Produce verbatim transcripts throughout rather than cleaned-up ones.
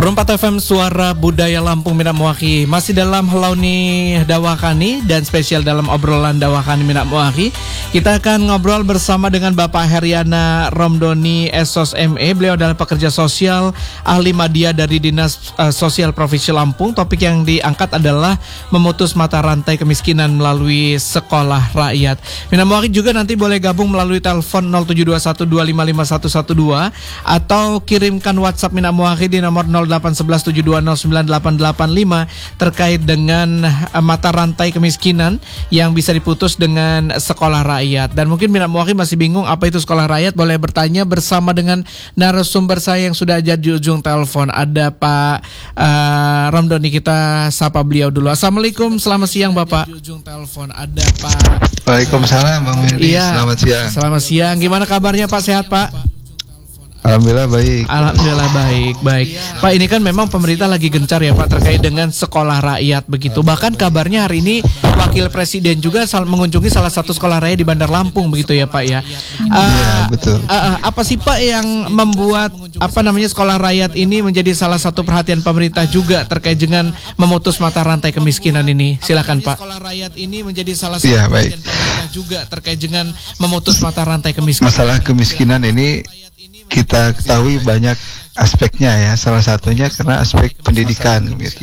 Perempat F M Suara Budaya Lampung Minat Muaki masih dalam Helauni Dawakani dan spesial dalam obrolan Dawakani Minat Muaki. Kita akan ngobrol bersama dengan Bapak Heriana Romdoni S O S M E. Beliau adalah pekerja sosial ahli media dari Dinas uh, Sosial Provinsi Lampung. Topik yang diangkat adalah memutus mata rantai kemiskinan melalui sekolah rakyat. Minat Muaki juga nanti boleh gabung melalui telepon nol tujuh dua satu dua lima lima satu satu dua atau kirimkan WhatsApp Minat Muaki di nomor nol delapan satu satu tujuh dua nol sembilan delapan delapan lima terkait dengan uh, mata rantai kemiskinan yang bisa diputus dengan sekolah rakyat. Dan mungkin Minat Muaki masih bingung apa itu sekolah rakyat, boleh bertanya bersama dengan narasumber saya yang sudah ada di ujung telepon. Ada Pak uh, Romdoni, kita sapa beliau dulu. Assalamualaikum, selamat siang Bapak. Di ujung telepon ada Pak. Waalaikumsalam Bang Meri. Iya, selamat siang. Selamat siang. Gimana kabarnya Pak, sehat Pak? Alhamdulillah baik. Alhamdulillah baik, baik. Pak, ini kan memang pemerintah lagi gencar ya Pak terkait dengan sekolah rakyat begitu. Bahkan kabarnya hari ini Wakil Presiden juga sal- mengunjungi salah satu sekolah rakyat di Bandar Lampung begitu ya Pak ya. Iya uh, betul. Uh, uh, apa sih Pak yang membuat apa namanya sekolah rakyat ini menjadi salah satu perhatian pemerintah juga terkait dengan memutus mata rantai kemiskinan ini? Silakan Pak. Sekolah rakyat ini menjadi salah satu ya, perhatian pemerintah juga terkait dengan memutus mata rantai kemiskinan. Masalah kemiskinan ini kita ketahui banyak aspeknya ya, salah satunya karena aspek pendidikan.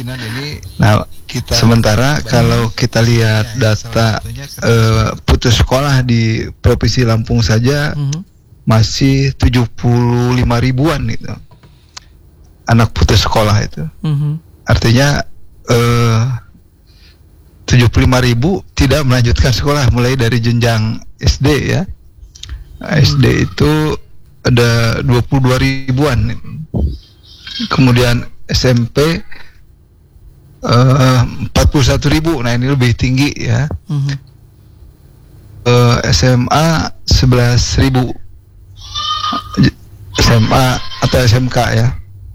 Nah, kita sementara kalau kita lihat data uh, putus sekolah di Provinsi Lampung saja uh-huh. masih tujuh puluh lima ribuan itu anak putus sekolah itu. Uh-huh. Artinya uh, tujuh puluh lima ribu tidak melanjutkan sekolah mulai dari jenjang S D ya. Nah, uh-huh. S D itu ada dua puluh dua ribuan. Kemudian S M P uh, empat puluh satu ribu. Nah ini lebih tinggi ya. Uh-huh. uh, S M A sebelas ribu. S M A atau S M K ya.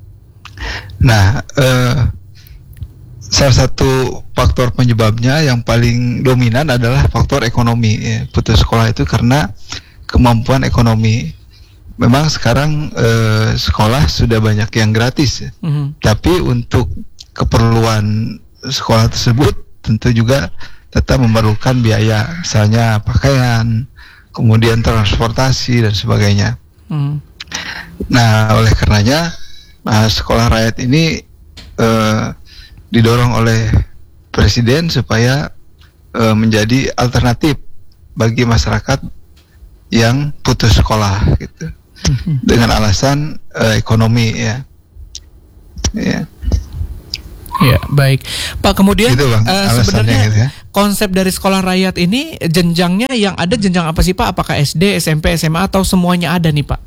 Nah uh, salah satu faktor penyebabnya yang paling dominan adalah faktor ekonomi ya. Putus sekolah itu karena kemampuan ekonomi. Memang sekarang eh, sekolah sudah banyak yang gratis, ya. Mm-hmm. Tapi untuk keperluan sekolah tersebut tentu juga tetap memerlukan biaya, misalnya pakaian, kemudian transportasi dan sebagainya. Mm-hmm. Nah, oleh karenanya nah, sekolah rakyat ini eh, didorong oleh Presiden supaya eh, menjadi alternatif bagi masyarakat yang putus sekolah, gitu. Dengan alasan uh, ekonomi ya. Ya. Ya, baik. Pak, kemudian gitu, Bang, uh, sebenarnya gitu ya. Konsep dari sekolah rakyat ini jenjangnya yang ada jenjang apa sih Pak? Apakah S D, S M P, S M A atau semuanya ada nih Pak?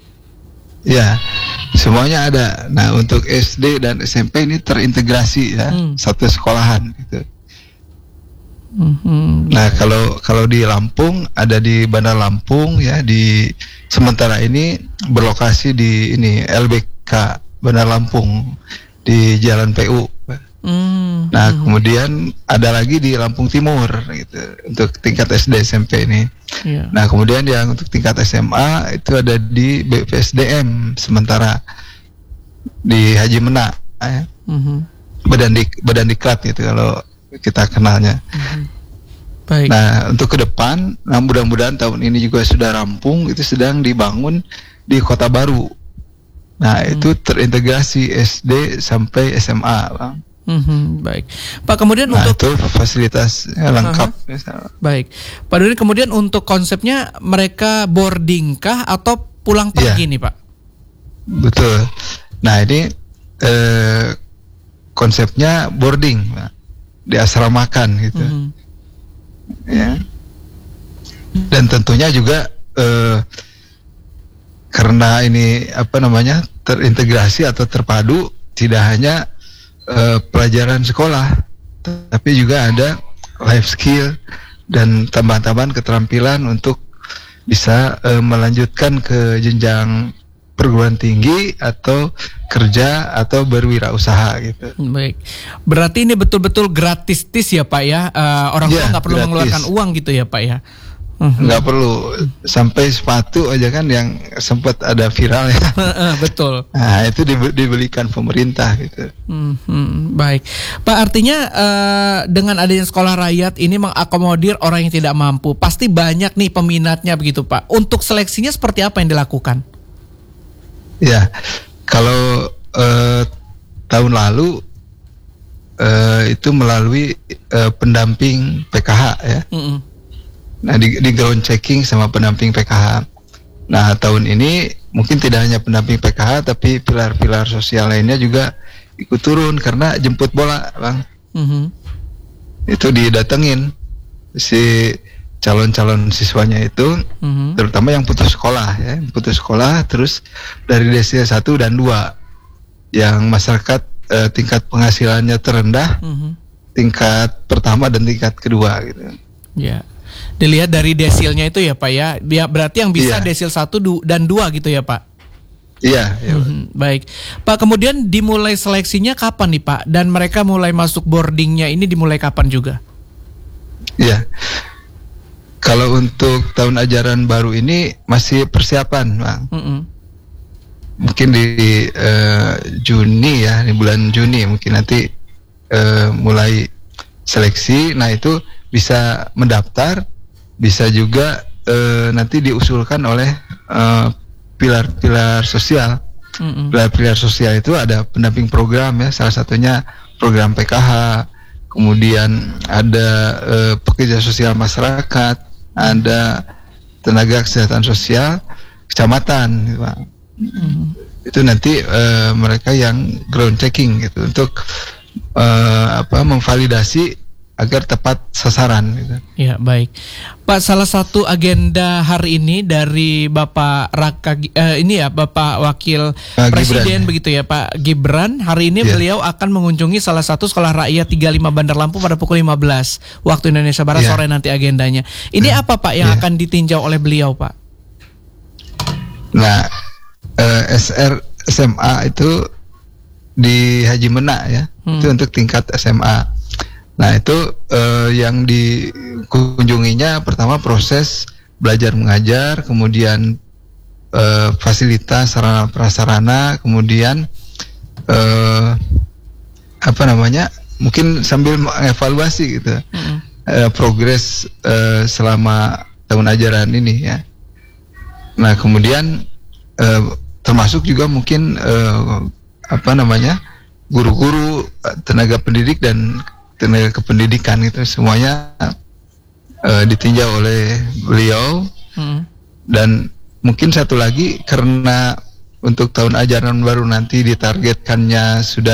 Ya, semuanya ada. Nah, untuk S D dan S M P ini terintegrasi ya, hmm. satu sekolahan gitu. Mm-hmm. Nah kalau kalau di Lampung ada di Bandar Lampung ya, di sementara ini berlokasi di ini L B K Bandar Lampung di Jalan P U. Mm-hmm. Nah kemudian ada lagi di Lampung Timur gitu untuk tingkat S D S M P ini. Yeah. Nah kemudian yang untuk tingkat S M A itu ada di B P S D M sementara di Haji Mena ya. Mm-hmm. Badan di Badan Diklat gitu kalau kita kenalnya. Mm-hmm. Baik. Nah untuk ke depan, nah mudah-mudahan tahun ini juga sudah rampung, itu sedang dibangun di Kota Baru. Nah mm. itu terintegrasi S D sampai S M A, Bang. Mm-hmm. Baik, Pak. Kemudian nah, untuk itu fasilitas ya, lengkap. Uh-huh. Baik, Pak Doni. Kemudian untuk konsepnya mereka boarding kah atau pulang pergi ya. Nih Pak? Betul. Nah ini eh, konsepnya boarding, Pak. Diasramakan gitu, mm-hmm. ya. Dan tentunya juga eh, karena ini apa namanya terintegrasi atau terpadu, tidak hanya eh, pelajaran sekolah, tapi juga ada life skill dan tambahan-tambahan keterampilan untuk bisa eh, melanjutkan ke jenjang perguruan tinggi atau kerja atau berwirausaha gitu. Baik. Berarti ini betul-betul gratis ya Pak ya. Uh, orang tua nggak ya, perlu gratis. Mengeluarkan uang gitu ya Pak ya. Mhm. nggak perlu sampai sepatu aja kan yang sempat ada viral ya. Betul. Nah itu dibe- dibelikan pemerintah gitu. Hmm, baik, Pak. Artinya uh, dengan adanya sekolah rakyat ini mengakomodir orang yang tidak mampu, pasti banyak nih peminatnya begitu, Pak. Untuk seleksinya seperti apa yang dilakukan? Ya, kalau uh, tahun lalu uh, itu melalui uh, pendamping P K H ya. Mm-mm. Nah, di, di ground checking sama pendamping P K H. Nah, tahun ini mungkin tidak hanya pendamping P K H, tapi pilar-pilar sosial lainnya juga ikut turun karena jemput bola, Bang. Mm-hmm. Itu didatengin si calon-calon siswanya itu, mm-hmm. terutama yang putus sekolah ya, putus sekolah, terus dari desil satu dan dua, yang masyarakat eh, tingkat penghasilannya terendah, mm-hmm. tingkat pertama dan tingkat kedua gitu. Ya. Yeah. Dilihat dari desilnya itu ya Pak ya. Dia berarti yang bisa yeah. desil satu dan dua gitu ya Pak. Iya. Yeah, yeah. hmm, baik Pak, kemudian dimulai seleksinya kapan nih Pak? Dan mereka mulai masuk boardingnya ini dimulai kapan juga? Iya. Yeah. Kalau untuk tahun ajaran baru ini masih persiapan Bang. Mm-hmm. Mungkin di uh, Juni ya, di bulan Juni mungkin nanti uh, mulai seleksi. Nah itu bisa mendaftar, bisa juga uh, nanti diusulkan oleh uh, pilar-pilar sosial. Mm-hmm. Pilar-pilar sosial itu ada pendamping program ya, salah satunya program P K H, kemudian ada uh, pekerja sosial masyarakat, ada tenaga kesehatan sosial kecamatan, gitu, Pak. Mm-hmm. Itu nanti uh, mereka yang ground checking gitu untuk uh, apa memvalidasi agar tepat sasaran gitu. Ya, baik. Pak, salah satu agenda hari ini dari Bapak Raka eh, ini ya Bapak Wakil uh, Presiden Gibran, begitu ya Pak Gibran. Hari ini yeah. beliau akan mengunjungi salah satu sekolah rakyat tiga puluh lima Bandar Lampung pada pukul lima belas waktu Indonesia Barat yeah. sore nanti agendanya. Ini uh, apa Pak yang yeah. akan ditinjau oleh beliau, Pak? Nah, uh, S R S M A itu di Haji Menak ya. Hmm. Itu untuk tingkat S M A. Nah itu eh, yang dikunjunginya pertama proses belajar mengajar, kemudian eh, fasilitas sarana prasarana, kemudian eh, apa namanya, mungkin sambil mengevaluasi gitu mm-hmm. eh, progres eh, selama tahun ajaran ini ya. Nah kemudian eh, termasuk juga mungkin eh, apa namanya guru-guru, tenaga pendidik dan tenaga kependidikan itu semuanya uh, ditinjau oleh beliau. Hmm. Dan mungkin satu lagi karena untuk tahun ajaran baru nanti ditargetkannya sudah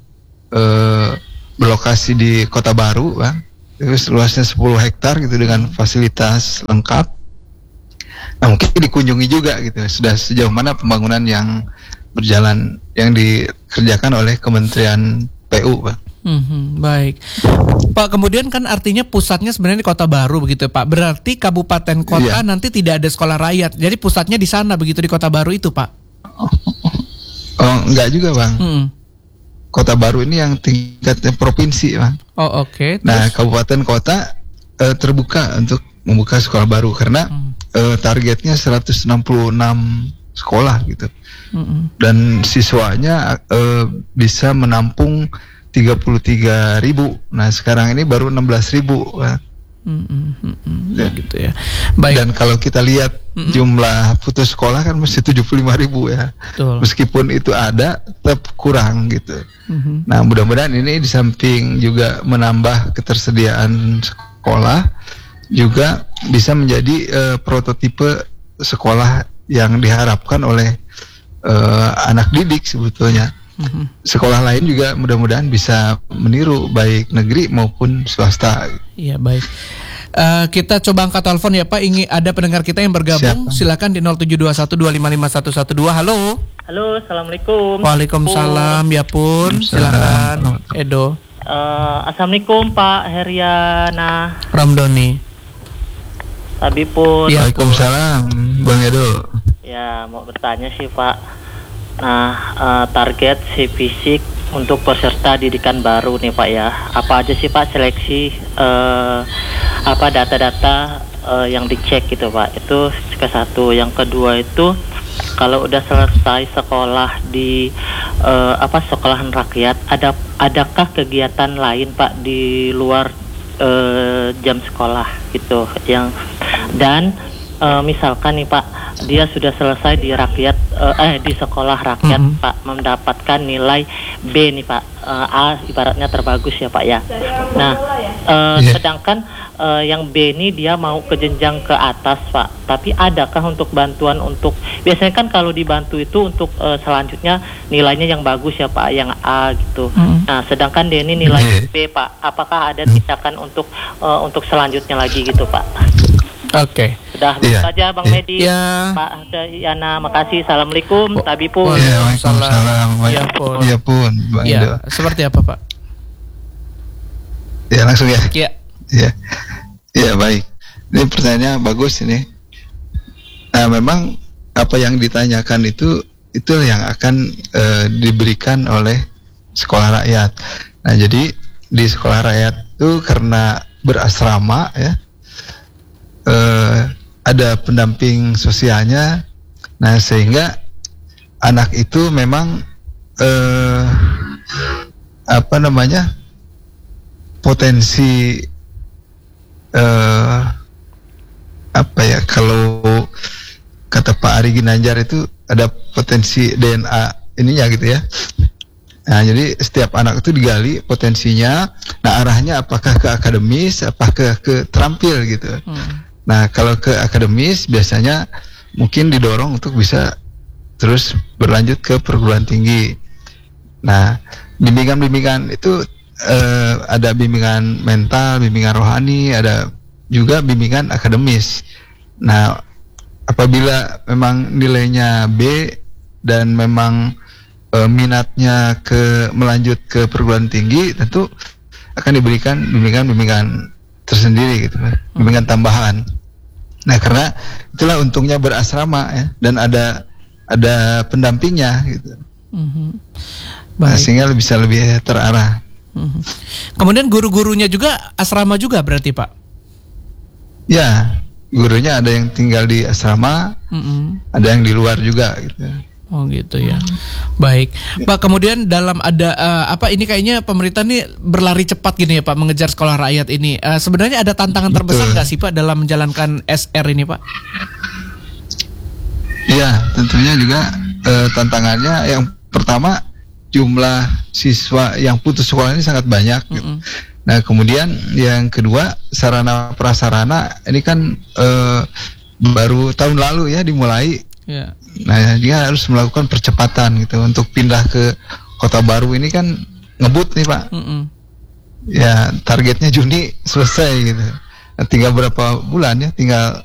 uh, berlokasi di Kota Baru, Bang. Itu luasnya sepuluh hektar gitu dengan fasilitas lengkap. Nah, mungkin dikunjungi juga gitu. Sudah sejauh mana pembangunan yang berjalan yang dikerjakan oleh Kementerian P U, Bang. Hmm, baik Pak, kemudian kan artinya pusatnya sebenarnya di Kota Baru begitu Pak. Berarti kabupaten kota yeah. nanti tidak ada sekolah rakyat. Jadi pusatnya di sana begitu, di Kota Baru itu Pak? Oh, oh enggak juga Bang. Hmm. Kota Baru ini yang tingkatnya provinsi Bang. Oh oke. Okay. Nah kabupaten kota eh, terbuka untuk membuka sekolah baru karena hmm. eh, targetnya seratus enam puluh enam sekolah gitu. Hmm. Dan siswanya eh, bisa menampung tiga puluh tiga ribu. Nah sekarang ini baru enam belas ribu. Mm, mm, mm, mm, ya. Gitu ya. Baik. Dan kalau kita lihat mm, jumlah putus sekolah kan mesti tujuh puluh lima ribu ya. Betul. Meskipun itu ada tetap kurang gitu. Mm-hmm. Nah mudah-mudahan ini di samping juga menambah ketersediaan sekolah, juga bisa menjadi uh, prototipe sekolah yang diharapkan oleh uh, anak didik sebetulnya. Mm-hmm. Sekolah lain juga mudah-mudahan bisa meniru baik negeri maupun swasta. Iya baik. Uh, kita coba angkat telepon ya Pak. Ingin ada pendengar kita yang bergabung. Siapa? Silakan di nol tujuh dua satu dua lima lima satu satu dua. Halo. Halo, assalamualaikum. Waalaikumsalam. Ya pun. Silakan. Edo. Uh, assalamualaikum Pak Heriana Ramdhani. Tapi pun. Ya, Waalaikumsalam Bang Edo. Ya mau bertanya sih Pak. Nah, uh, target si fisik untuk peserta didikan baru nih Pak ya. Apa aja sih Pak seleksi uh, apa data-data uh, yang dicek gitu Pak. Itu ke satu. Yang kedua itu kalau udah selesai sekolah di uh, apa sekolahan rakyat, ada adakah kegiatan lain Pak di luar uh, jam sekolah gitu yang dan uh, misalkan nih Pak, dia sudah selesai di rakyat uh, eh di sekolah rakyat mm-hmm. Pak, mendapatkan nilai B nih Pak, uh, A ibaratnya terbagus ya Pak ya. Nah uh, yeah. sedangkan uh, yang B ini dia mau ke jenjang ke atas Pak, tapi adakah untuk bantuan untuk biasanya kan kalau dibantu itu untuk uh, selanjutnya nilainya yang bagus ya Pak, yang A gitu. Mm-hmm. Nah sedangkan dia ini nilai yeah. B Pak, apakah ada tindakan untuk uh, untuk selanjutnya lagi gitu Pak? Oke. Okay. Sudah yeah. saja Bang yeah. Medi, yeah. Pak Yana, makasih. Assalamualaikum. Oh. Tabi pun. Waalaikumsalam. Ya pun. Ya pun. Bang ya. Indo. Seperti apa Pak? Ya langsung ya. Iya. Ya. Ya baik. Ini pertanyaannya bagus ini. Nah memang apa yang ditanyakan itu itu yang akan uh, diberikan oleh sekolah rakyat. Nah jadi di sekolah rakyat itu karena berasrama ya. Uh, ada pendamping sosialnya, nah sehingga anak itu memang uh, apa namanya potensi uh, apa ya kalau kata Pak Ari Ginanjar itu ada potensi D N A ininya gitu ya. Nah jadi setiap anak itu digali potensinya, nah arahnya apakah ke akademis, apakah ke terampil gitu. Hmm. Nah kalau ke akademis biasanya mungkin didorong untuk bisa terus berlanjut ke perguruan tinggi. Nah bimbingan-bimbingan itu eh, ada bimbingan mental, bimbingan rohani, ada juga bimbingan akademis. Nah apabila memang nilainya B dan memang eh, minatnya ke melanjut ke perguruan tinggi, tentu akan diberikan bimbingan-bimbingan tersendiri gitu, bimbingan tambahan. Nah karena itulah untungnya berasrama ya, dan ada ada pendampingnya gitu. Mm-hmm. Nah, sehingga bisa lebih terarah. Mm-hmm. Kemudian guru-gurunya juga asrama juga berarti Pak? Ya, gurunya ada yang tinggal di asrama, mm-hmm. ada yang di luar juga gitu. Oh gitu ya. Baik, Pak. Kemudian dalam ada uh, apa ini kayaknya pemerintah nih berlari cepat gini ya Pak mengejar sekolah rakyat ini. Uh, sebenarnya ada tantangan Betul. terbesar nggak sih Pak dalam menjalankan S R ini Pak? Iya, tentunya juga uh, tantangannya yang pertama jumlah siswa yang putus sekolah ini sangat banyak. Mm-hmm. Gitu. Nah kemudian yang kedua sarana prasarana ini kan uh, baru tahun lalu ya dimulai. Yeah. Nah dia harus melakukan percepatan gitu untuk pindah ke kota baru ini kan ngebut nih Pak. Mm-mm. Ya targetnya Juni selesai gitu. Nah, tinggal berapa bulan ya, tinggal